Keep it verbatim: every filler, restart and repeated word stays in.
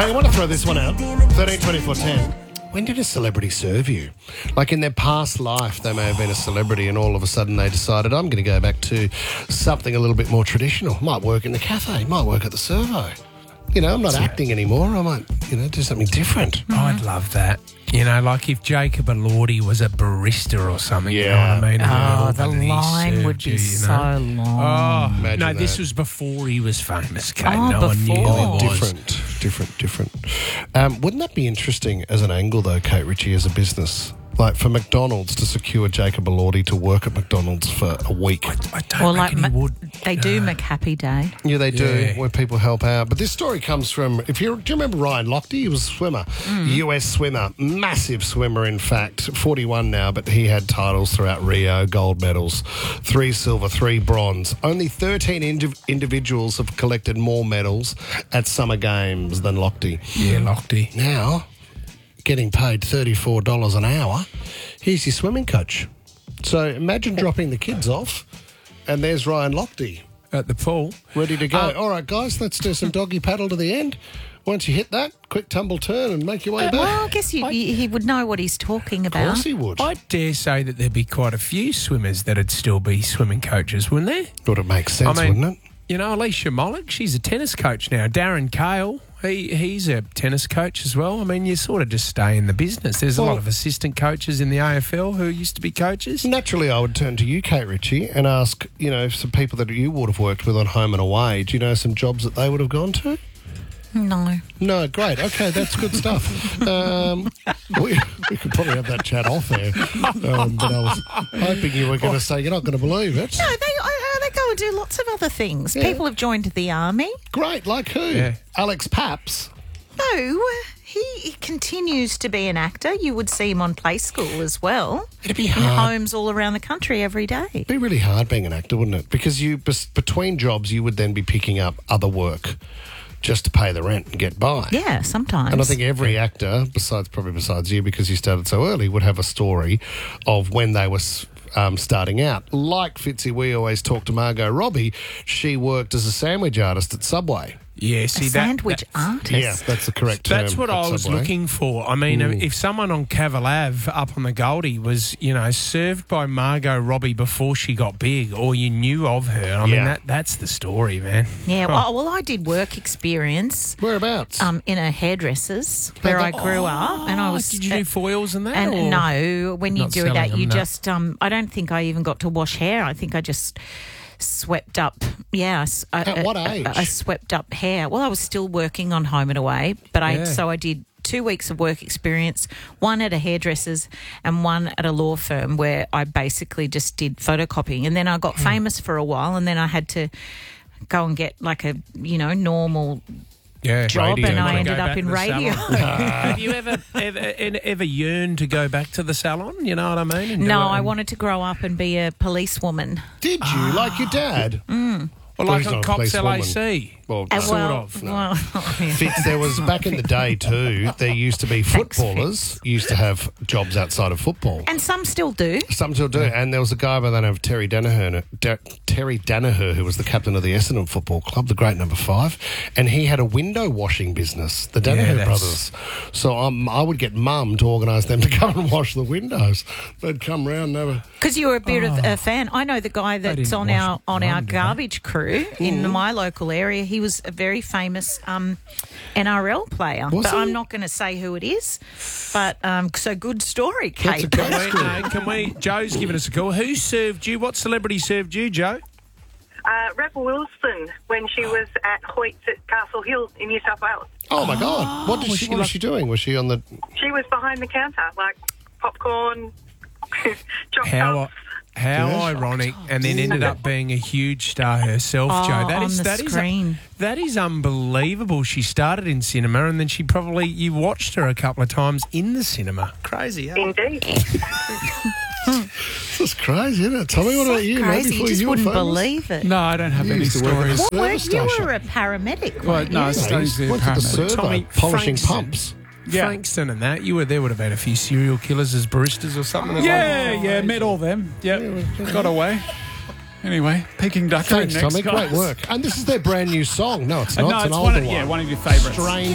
Hey, I want to throw this one out. thirteen twenty-four ten. When did a celebrity serve you? Like in their past life, they may have been a celebrity and all of a sudden they decided, I'm going to go back to something a little bit more traditional. Might work in the cafe, might work at the servo. You know, I'm not acting anymore. I might, you know, do something different. I'd love that. You know, like if Jacob Elordi was a barista or something, you know what I mean? Oh, And the he line served would be you, you so know? long. Oh, Imagine no, this that. was before he was famous, Kate. Oh, no one knew who before. he was. Different, different, different. Um, wouldn't that be interesting as an angle, though, Kate Ritchie, as a business? Like for McDonald's to secure Jacob Elordi to work at McDonald's for a week. I don't Well, like reckon Ma- he would. they do McHappy Day. Yeah, they do, Yeah. where people help out. But this story comes from, if you do you remember Ryan Lochte? He was a swimmer, U S swimmer, massive swimmer, in fact, forty-one now, but he had titles throughout Rio, gold medals, three silver, three bronze. Only thirteen indiv- individuals have collected more medals at Summer Games than Lochte. Yeah, Lochte. Now, getting paid thirty-four dollars an hour, he's your swimming coach. So imagine dropping the kids off, and there's Ryan Lochte. At the pool. Ready to go. Uh, All right, guys, let's do some doggy paddle to the end. Once you hit that, quick tumble turn and make your way back. Well, I guess you, you, he would know what he's talking Of about. course he would. I dare say that there'd be quite a few swimmers that'd still be swimming coaches, wouldn't there? Would it make sense, I mean, wouldn't it? You know, Alicia Mollett, she's a tennis coach now. Darren Cale, he he's a tennis coach as well. I mean, you sort of just stay in the business. There's a Well- lot of assistant coaches in the A F L who used to be coaches. Naturally, I would turn to you, Kate Ritchie, and ask, you know, some people that you would have worked with on Home and Away. Do you know some jobs that they would have gone to? No. No, great. Okay, that's good stuff. Um, we, we could probably have that chat off there. Um, but I was hoping you were going to say you're not going to believe it. No, they, uh, they go and do lots of other things. Yeah. People have joined the army. Great, like who? Yeah. Alex Paps. No, he, he continues to be an actor. You would see him on Play School as well. It'd be In hard. homes all around the country every day. It'd be really hard being an actor, wouldn't it? Because you, bes- between jobs, you would then be picking up other work just to pay the rent and get by. Yeah, sometimes. And I think every actor, besides probably besides you, because you started so early, would have a story of when they were um, starting out. Like Fitzy, we always talk to Margot Robbie. She worked as a sandwich artist at Subway. Yeah, see a that. sandwich that- artist. Yeah, that's the correct term. That's what at I was Subway. looking for. I mean, if someone on Cavill Ave up on the Goldie was, you know, served by Margot Robbie before she got big, or you knew of her, I mean, Yeah. that that's the story, man. Yeah, well, well, I did work experience Whereabouts? um, in a hairdresser's where I grew up, and I was. Did you do foils and that? And or? no, when you Not do selling that, them, you no. just. Um, I don't think I even got to wash hair. I think I just swept up. Yeah, s- I- At what I- I- age? I swept up hair. Well, I was still working on Home and Away, but I Yeah. so I did two weeks of work experience, one at a hairdresser's and one at a law firm where I basically just did photocopying, and then I Hmm. got famous for a while, and then I had to go and get like a you know normal yeah. job, Radio. and I Wanna ended Go up back in to the radio. salon? Have you ever, ever ever yearned to go back to the salon? You know what I mean? And do No, it I and- wanted to grow up and be a policewoman. Did you, like your dad? Well, Well, like he's on not a Cops police L A woman. C. Well, Uh, no. well, of, no. well, yeah. Fitz, there was back in the day too. There used to be Thanks, footballers used to have jobs outside of football. And some still do. Some still do. And there was a guy by the name of Terry Danaher, Da- Terry Danaher, who was the captain of the Essendon Football Club, the great number five, and he had a window washing business, the Danaher that's- brothers. So um, I would get mum to organise them to come and wash the windows. They'd come round and have a... Because you were a bit of a fan. I know the guy that's didn't on wash our on mine, our did they? garbage crew in my local area. He was a very famous um, N R L player. Was but he? I'm not going to say who it is. But um, so good story, That's a Kate. great Can we, story. no, can we? Joe's giving us a call. Who served you? What celebrity served you, Joe? Uh, Rebel Wilson, when she was at Hoyts at Castle Hill in New South Wales. Oh, my God. What, did was she, she what was like- she doing? Was she on the... She was behind the counter, like popcorn, chopped How up. how Yeah. ironic, and then ended up being a huge star herself, Oh, Joe. That on is the that is screen. that is unbelievable. She started in cinema, and then she probably you watched her a couple of times in the cinema. Crazy, huh? Indeed. This is crazy, isn't it? Tell me what about you, man, Crazy. before You just you were wouldn't famous? believe it. No, I don't have You any used to work at stories. the What were service you? station. were a paramedic, Well, weren't no, you? I Yeah, studied he the went to the paramedic. servo, Tommy polishing Frankston. pumps. Yeah. Frankston and that. You were there. Would have had a few serial killers as baristas or something. Yeah, like yeah, met all them. Yep, got away. Anyway, Peking Duck. Thanks, next, Tommy. guys. Great work. And this is their brand new song. No, it's Uh, not. no, it's an it's older one of- one. yeah, one of your favourites. Strange.